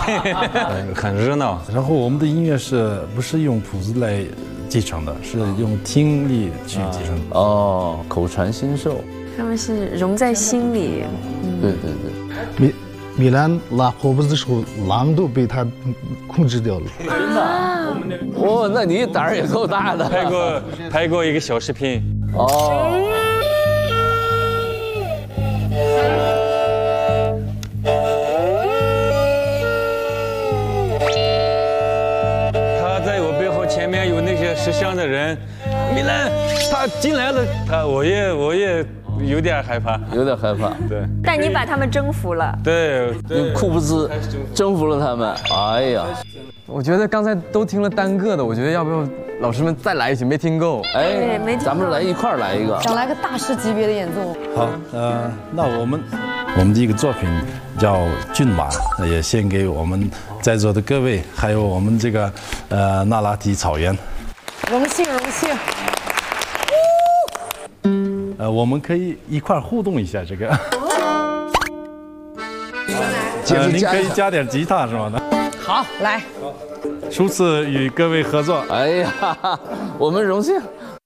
很热闹。 然后我们的音乐不是用谱子来继承的，是用听力去继承的。 哦，口传心授。 他们是融在心里。 对对对。 米兰拉火不的时候，狼都被他控制掉了。 哦，那你胆儿也够大的。 拍过一个小视频。 哦。 他在我背后，前面有那些识相的人，米兰他进来了，我也有点害怕，对。 但你把他们征服了。 对， 用库布兹征服了他们。哎呀， 我觉得刚才都听了单个的，我觉得要不要老师们再来一起？没听够。 哎，咱们来一块儿来一个， 想来个大师级别的演奏。 好，那我们的一个作品叫《骏马》，也献给我们在座的各位，还有我们这个那拉提草原。 荣幸荣幸。 我们可以一块互动一下这个。您可以加点吉他是吗？ 好，来。 初次与各位合作， 哎呀，我们荣幸。